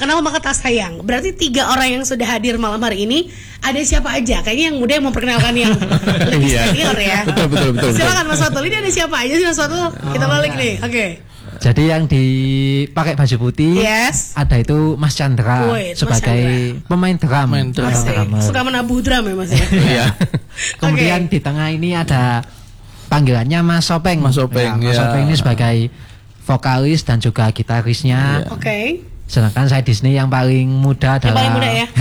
kenal maka tak sayang. Berarti 3 orang yang sudah hadir malam hari ini, ada siapa aja? Kayaknya yang muda yang memperkenalkan yang lebih senior ya. Betul. Silakan Mas Fatul. Ini ada siapa aja sih Mas Fatul? Kita balik nih. Oke. Jadi yang dipakai baju putih, ada itu Mas Chandra sebagai pemain drum. Suka menabuh drum ya Mas ya. Iya. Kemudian di tengah ini ada panggilannya Mas Sopeng. Mas Sopeng ini sebagai vokalis dan juga gitarisnya. Oke. Sedangkan saya di sini yang paling muda adalah yang paling muda ya.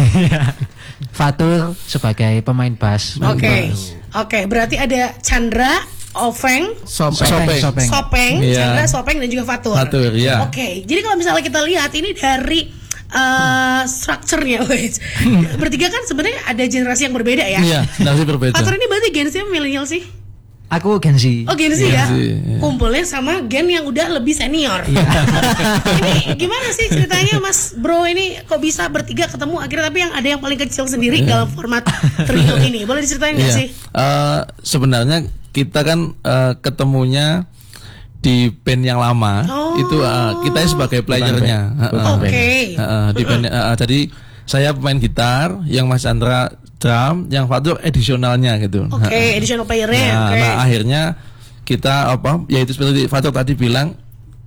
Fatur sebagai pemain bass. Oke. Berarti ada Chandra, Oveng, Sopeng, Chandra, Sopeng dan juga Fatur. Ya. Oke. Jadi kalau misalnya kita lihat ini dari strukturnya, bertiga kan sebenarnya ada generasi yang berbeda ya. Iya, generasi berbeda. Fatur ini berarti gen Z milenial sih? Aku Gen Z. Oh Gen Z ya. Kumpulnya sama gen yang udah lebih senior. Ini gimana sih ceritanya Mas Bro ini kok bisa bertiga ketemu akhirnya tapi yang ada yang paling kecil sendiri dalam format trio ini. Boleh diceritain nggak sih? Sebenarnya kita kan ketemunya di band yang lama. Itu kita sebagai playernya. Di band, jadi saya pemain gitar, yang Mas Chandra drum, yang Fatur edisionalnya gitu. Editional playernya. Nah, akhirnya kita yaitu seperti Fatur tadi bilang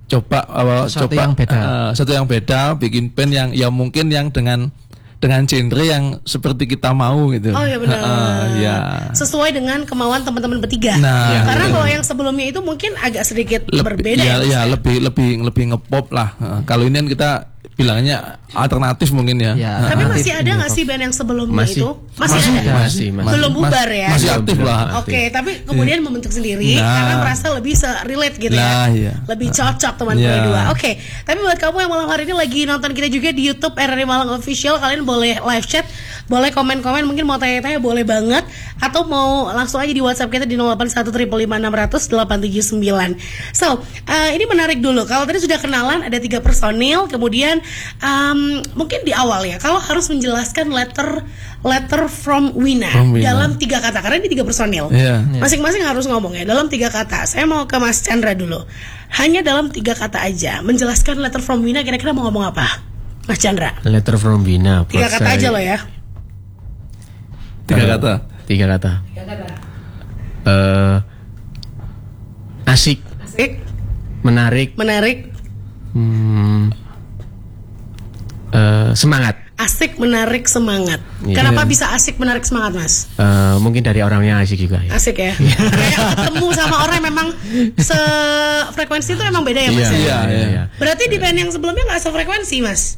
Satu yang beda, bikin band yang ya mungkin yang dengan genre yang seperti kita mau gitu. Oh ya benar. Sesuai dengan kemauan teman-teman bertiga. Karena kalau yang sebelumnya itu mungkin agak sedikit berbeda. Lebih ngepop lah. Kalau ini kan kita bilangnya alternatif mungkin ya. Tapi masih ada nggak sih band yang sebelumnya itu? Masih ada. Belum bubar ya. Masih aktif lah. Tapi kemudian membentuk sendiri karena merasa lebih relate gitu ya. Lebih cocok teman berdua. Tapi buat kamu yang malam hari ini lagi nonton kita juga di YouTube RRI Malang Official, kalian boleh live chat, boleh komen-komen, mungkin mau tanya-tanya boleh banget, atau mau langsung aja di WhatsApp kita di 081556000879. So, ini menarik dulu. Kalau tadi sudah kenalan ada 3 personil, kemudian mungkin di awal ya, kalau harus menjelaskan letter from Wina dalam 3 kata, karena ini 3 personil, masing-masing harus ngomong ya dalam 3 kata. Saya mau ke Mas Chandra dulu, hanya dalam 3 kata aja menjelaskan letter from Wina, kira-kira mau ngomong apa, Mas Chandra? Letter from Wina 3 kata aja loh ya. 3 kata. Asik. Menarik. Semangat. Asik, menarik, semangat. Kenapa bisa asik, menarik, semangat, Mas? Mungkin dari orangnya asik juga ya. Asik ya. Kayak ketemu sama orang yang memang sefrekuensi itu emang beda ya Mas? Iya. Berarti di band yang sebelumnya nggak sefrekuensi Mas?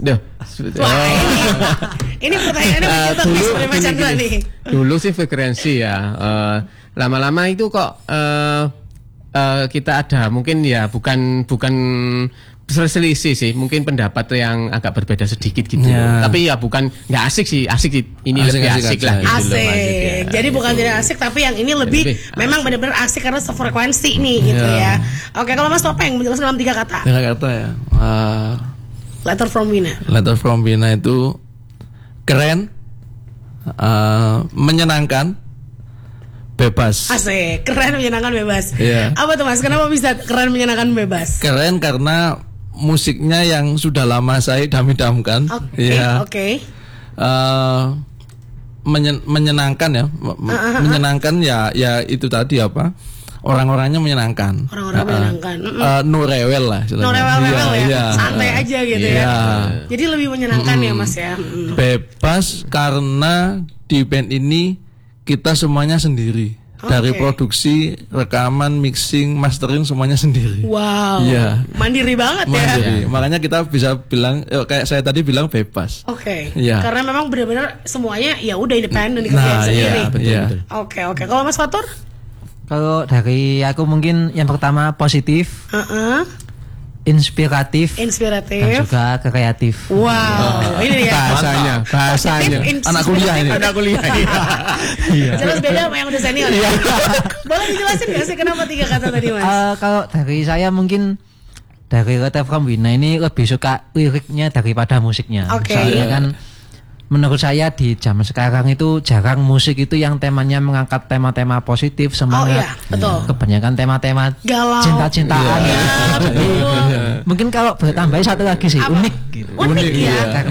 Ini pertanyaannya menjebak Mas Mas Chandra nih. Dulu sih frekuensi ya. Lama-lama itu kok kita ada mungkin ya bukan selisih sih, mungkin pendapat yang agak berbeda sedikit gitu. Tapi ya bukan nggak asik sih, ini lebih asik lah. Asik. Jadi bukan tidak asik, tapi yang ini lebih memang benar-benar asik karena sefrekuensi nih gitu ya. Oke, kalau Mas Topeng menjelaskan dalam 3 kata. 3 kata ya. Letter from Wina. Letter from Wina itu keren, menyenangkan, bebas. Asik, keren, menyenangkan, bebas. Apa tuh Mas? Kenapa bisa keren, menyenangkan, bebas? Keren karena musiknya yang sudah lama saya idam-idamkan. Menyenangkan ya. Menyenangkan ya itu tadi apa? Orang-orangnya menyenangkan. No rewel lah. No rewel ya. Santai aja gitu ya. Jadi lebih menyenangkan ya Mas ya. Bebas karena di band ini kita semuanya sendiri. Dari produksi, rekaman, mixing, mastering semuanya sendiri. Wow. Mandiri banget ya. Makanya kita bisa bilang kayak saya tadi bilang bebas. Karena memang benar-benar semuanya ya udah independen dikerjain sendiri. Betul. Oke. Kalau Mas Fatur? Kalau dari aku mungkin yang pertama positif, inspiratif, dan juga kreatif. Wow, ini ya bahasanya. Anak kuliah ini. Jelas beda sama yang udah senior. Boleh dijelasin nggak sih kenapa 3 kata tadi Mas? Kalau dari saya mungkin dari Letter from Wina ini lebih suka liriknya daripada musiknya. Soalnya kan menurut saya di zaman sekarang itu jarang musik itu yang temanya mengangkat tema-tema positif, semangat. Kebanyakan tema-tema cinta-cintaan. Mungkin kalau boleh tambahin satu lagi sih, unik. Unik ya.